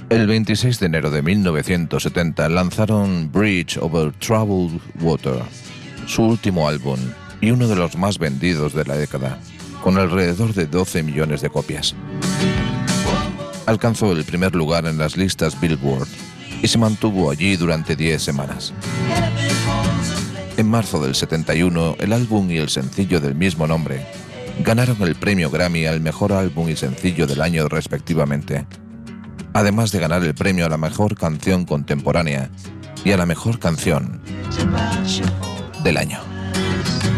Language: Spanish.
El 26 de enero de 1970 lanzaron Bridge Over Troubled Water, su último álbum y uno de los más vendidos de la década, con alrededor de 12 millones de copias. Alcanzó el primer lugar en las listas Billboard y se mantuvo allí durante 10 semanas. En marzo del 71, el álbum y el sencillo del mismo nombre ganaron el premio Grammy al mejor álbum y sencillo del año respectivamente, además de ganar el premio a la mejor canción contemporánea y a la mejor canción del año.